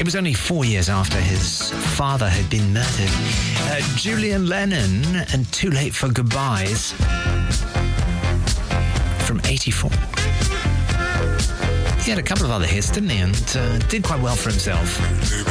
It was only 4 years after his father had been murdered. Julian Lennon and Too Late for Goodbyes from 84. He had a couple of other hits, didn't he? And did quite well for himself.